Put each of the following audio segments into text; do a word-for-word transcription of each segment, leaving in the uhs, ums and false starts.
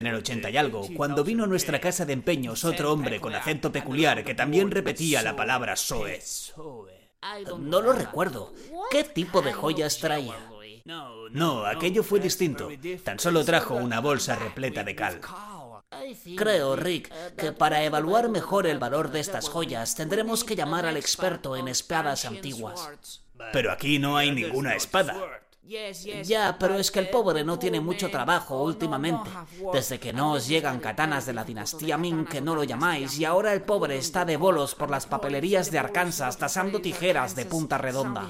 En el ochenta y algo, cuando vino a nuestra casa de empeños otro hombre con acento peculiar que también repetía la palabra Soe. No lo recuerdo. ¿Qué tipo de joyas traía? No, aquello fue distinto. Tan solo trajo una bolsa repleta de cal. Creo, Rick, que para evaluar mejor el valor de estas joyas tendremos que llamar al experto en espadas antiguas. Pero aquí no hay ninguna espada. Ya, pero es que el pobre no tiene mucho trabajo últimamente. Desde que no os llegan katanas de la dinastía Ming, que no lo llamáis, y ahora el pobre está de bolos por las papelerías de Arkansas tasando tijeras de punta redonda.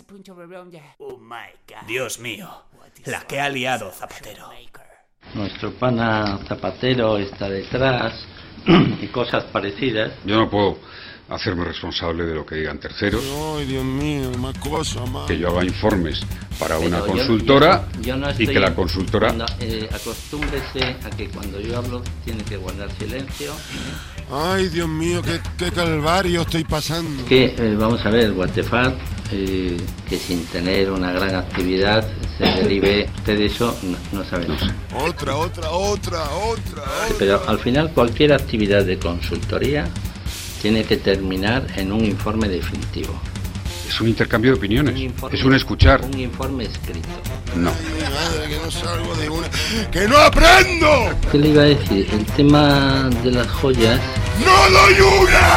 Dios mío, la que ha liado Zapatero. Nuestro pana Zapatero está detrás y cosas parecidas. Yo no puedo hacerme responsable de lo que digan terceros. Ay, Dios mío, más cosa, más. Que yo haga informes para Pero una yo- consultora yo- yo no y estoy- que la consultora... cuando, eh, acostúmbrese a que cuando yo hablo tiene que guardar silencio. Ay, Dios mío, qué, qué calvario estoy pasando. Que eh, vamos a ver, Guatefat, eh, que sin tener una gran actividad se derive de eso, no, no sabemos. Otra, otra, otra, otra, otra. Pero al final cualquier actividad de consultoría tiene que terminar en un informe definitivo. Es un intercambio de opiniones, Un informe- es un escuchar. Un informe escrito. No. Mi madre, que no salgo de una... ¡Que no aprendo! ¿Qué le iba a decir? El tema de las joyas... ¡No doy una!